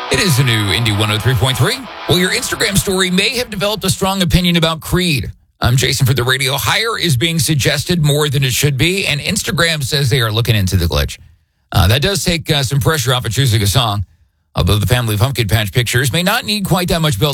It is the new Indy 103.3. Well, your Instagram story may have developed a strong opinion about Creed. I'm Jason for the radio. Higher is being suggested more than it should be, and Instagram says they are looking into the glitch. That does take some pressure off of choosing a song, although the family pumpkin patch pictures may not need quite that much build